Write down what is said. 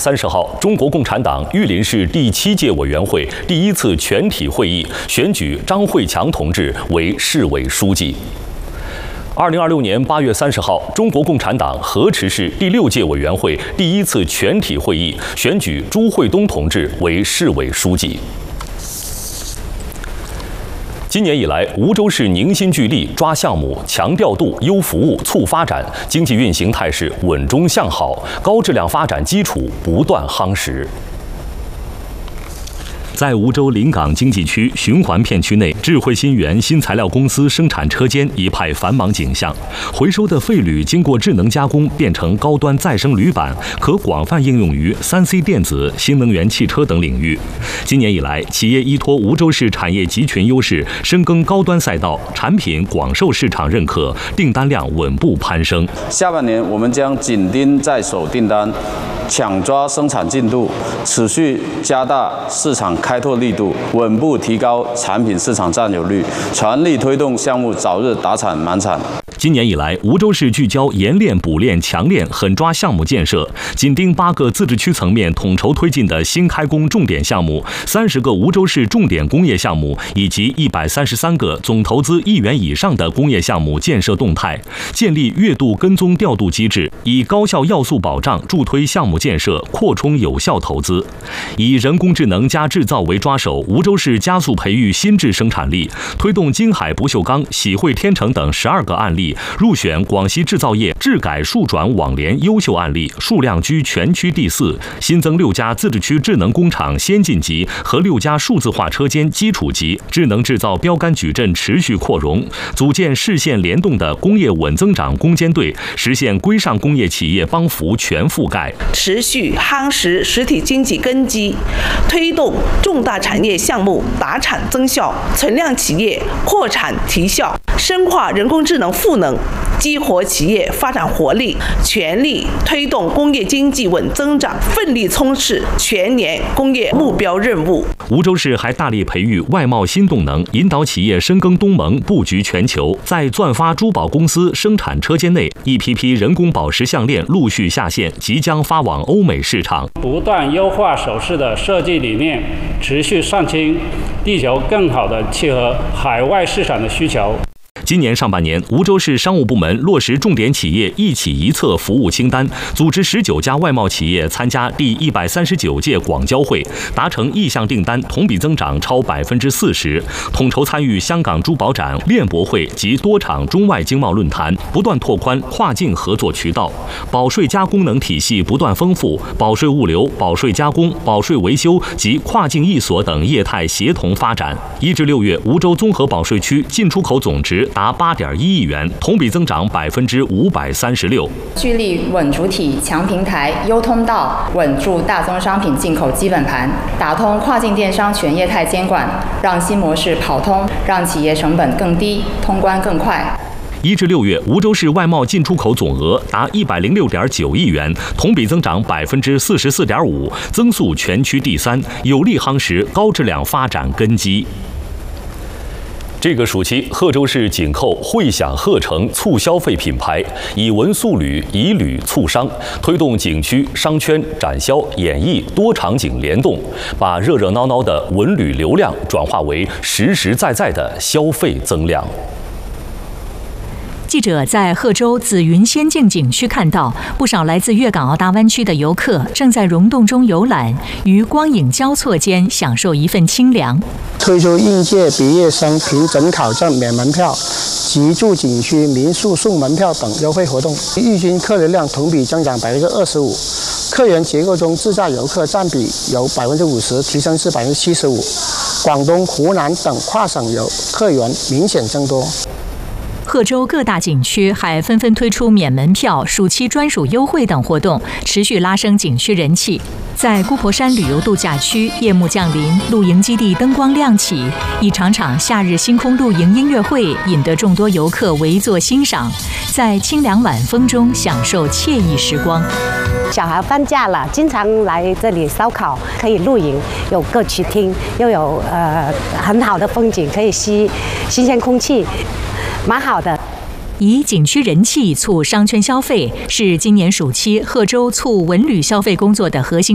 30号，中国共产党玉林市第7届委员会第1次全体会议选举张慧强同志为市委书记。2026年8月30号，中国共产党河池市第6届委员会第1次全体会议选举朱惠东同志为市委书记。今年以来，梧州市凝心聚力抓项目、强调度、优服务、促发展，经济运行态势稳中向好，高质量发展基础不断夯实。在梧州临港经济区循环片区内，智慧新源新材料公司生产车间一派繁忙景象。回收的废铝经过智能加工，变成高端再生铝板，可广泛应用于3C 电子、新能源汽车等领域。今年以来，企业依托梧州市产业集群优势，深耕高端赛道，产品广受市场认可，订单量稳步攀升。 下半年，我们将紧盯在手订单，抢抓生产进度，持续加大市场开拓力度，稳步提高产品市场占有率，全力推动项目早日达产满产。 今年以来，梧州市聚焦研炼、补炼、强炼，狠抓项目建设，紧盯8个自治区层面统筹推进的新开工重点项目，30个梧州市重点工业项目以及133个总投资1亿元以上的工业项目建设动态，建立月度跟踪调度机制，以高效要素保障助推项目建设，扩充有效投资。以人工智能加制造为抓手，梧州市加速培育新质生产力，推动金海不锈钢、喜汇天成等12个案例入选广西制造业质改数转网联优秀案例，数量居全区第4。新增6家自治区智能工厂先进级和6家数字化车间基础级，智能制造标杆矩阵持续扩容，组建市县联动的工业稳增长攻坚队，实现规上工业企业帮扶全覆盖， 持续夯实实体经济根基，推动重大产业项目达产增效，存量企业扩产提效，深化人工智能赋能，激活企业发展活力，全力推动工业经济稳增长，奋力冲刺全年工业目标任务。 梧州市还大力培育外贸新动能，引导企业深耕东盟，布局全球。在钻发珠宝公司生产车间内，一批批人工宝石项链陆续下线，即将发往欧美市场。 不断优化首饰的设计理念，持续上清地球，更好地契合海外市场的需求。 今年上半年，梧州市商务部门落实重点企业一企一策服务清单，组织19家外贸企业参加第139届广交会，达成意向订单同比增长超40%，统筹参与香港珠宝展、链博会及多场中外经贸论坛，不断拓宽跨境合作渠道。保税加功能体系不断丰富，保税物流、保税加工、保税维修及跨境易所等业态协同发展。1至6月，梧州综合保税区进出口总值达8.1亿元，同比增长536%。 聚力稳主体、强平台、优通道，稳住大宗商品进口基本盘，打通跨境电商全业态监管，让新模式跑通，让企业成本更低，通关更快。 1至6月，梧州市外贸进出口总额达106.9亿元，同比增长44.5%，增速全区第3，有力夯实高质量发展根基。这个暑期，贺州市紧扣惠享鹤城促消费品牌，以文塑铝、以铝促商，推动景区、商圈、展销、演艺多场景联动，把热热闹闹的文旅流量转化为实实在在的消费增量。 记者在贺州紫云仙境景区看到，不少来自粤港澳大湾区的游客正在溶洞中游览，于光影交错间享受一份清凉。 推出应届毕业生凭准考证免门票、即住景区民宿送门票等优惠活动，预计客流量同比增长25%，客源结构中自驾游客占比由50%提升至75%，广东、湖南等跨省游客源明显增多。 贺州各大景区还纷纷推出免门票、暑期专属优惠等活动，持续拉升景区人气。在姑婆山旅游度假区，夜幕降临，露营基地灯光亮起，一场场夏日星空露营音乐会引得众多游客围坐欣赏，在清凉晚风中享受惬意时光。 小孩放假了，经常来这里烧烤，可以露营，有歌曲听，又有很好的风景，可以吸新鲜空气，蛮好的。 以景区人气促商圈消费，是今年暑期贺州促文旅消费工作的核心